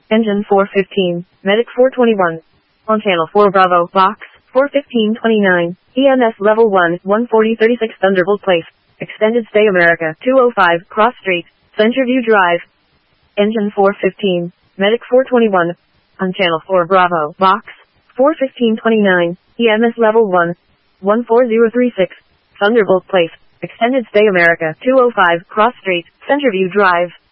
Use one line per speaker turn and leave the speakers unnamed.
Engine 415, Medic 421. On Channel 4 Bravo, Box 41529, EMS Level 1, 14036 Thunderbolt Place, Extended Stay America 205, Cross Street, Centerview Drive. Engine 415, Medic 421. On Channel 4 Bravo, Box 41529, EMS Level 1, 14036, Thunderbolt Place, Extended Stay America 205, Cross Street, Centerview Drive.